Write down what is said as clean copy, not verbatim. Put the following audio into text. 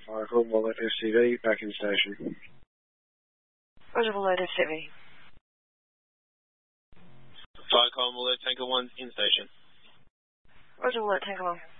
Michael, Wallet FCV, back in station. Roger, Wallet FCV. Flycom, Wallet Tanker 1 in station. Roger, Wallet Tanker 1.